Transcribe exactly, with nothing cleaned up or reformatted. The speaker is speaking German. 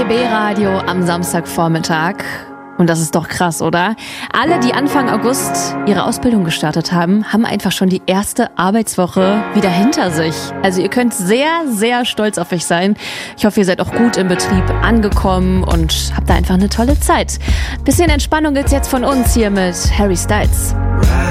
R B B Radio am Samstagvormittag. Und das ist doch krass, oder? Alle, die Anfang August ihre Ausbildung gestartet haben, haben einfach schon die erste Arbeitswoche wieder hinter sich. Also ihr könnt sehr, sehr stolz auf euch sein. Ich hoffe, ihr seid auch gut im Betrieb angekommen und habt da einfach eine tolle Zeit. Bisschen Entspannung gibt's jetzt von uns hier mit Harry Styles.